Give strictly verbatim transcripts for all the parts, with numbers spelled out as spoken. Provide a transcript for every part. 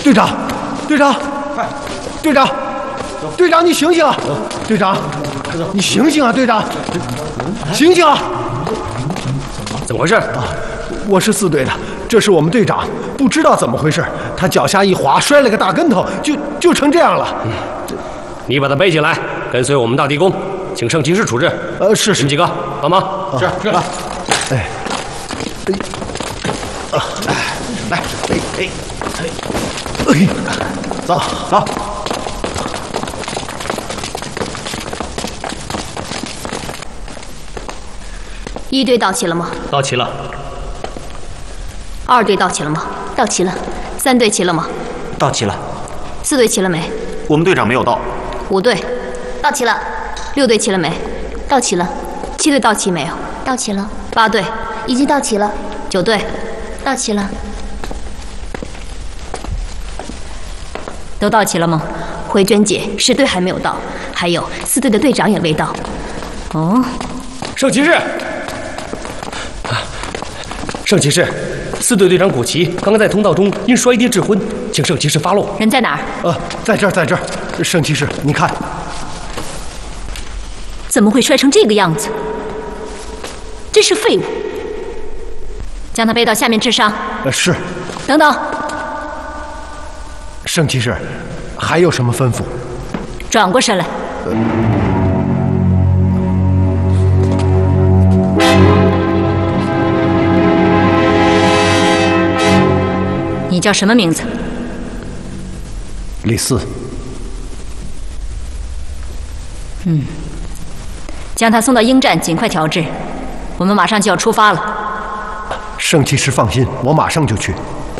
队长，队长，快，队长，队长，你醒醒啊！队长，你醒醒啊！队长，醒醒啊！ 怎么回事？ 啊，我是四队的，这是我们队长，不知道怎么回事，他脚下一滑，摔了个大跟头，就就成这样了。嗯， 你把他背起来，跟随我们到地宫，请圣骑士处置。 呃，是是。 你们几个帮忙。 是是。哎，哎，啊，来，哎哎哎，哎，走走。 一队到齐了吗？ 到齐了。 二队到齐了吗？到齐了。三队齐了吗？ 到齐了。 四队齐了没？ 我们队长没有到。 五队到齐了。六队齐了没？到齐了。七队到齐没有？ 到齐了。 八队已经到齐了。 九队到齐了。 都到齐了吗？慧娟姐，十队还没有到，还有四队的队长也未到。哦， 圣骑士。圣骑士，四队队长古奇刚刚在通道中因摔跌致昏，请圣骑士发落。 人在哪儿？ 呃，在这儿，在这儿。圣骑士，你看， 怎么会摔成这个样子？真是废物！将他背到下面治伤。 呃，是。 等等， 圣骑士，还有什么吩咐？ 转过身来。呃你叫什么名字？ 李四。 嗯，将他送到鹰站，尽快调治。我们马上就要出发了。 圣骑士放心，我马上就去。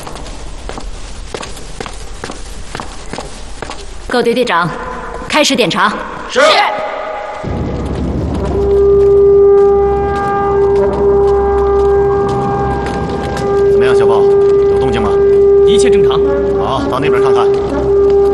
各队队长，开始点查。 是。怎么样，小豹？有动静吗？ 一切正常。 好，到那边看。